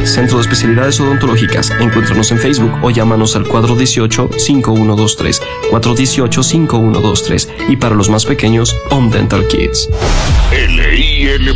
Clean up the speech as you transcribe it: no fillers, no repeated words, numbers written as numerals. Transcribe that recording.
Centro de Especialidades Odontológicas. Encuéntranos en Facebook o llámanos al 418-5123, 418-5123. Y para los más pequeños, Home Dental Kids. LIL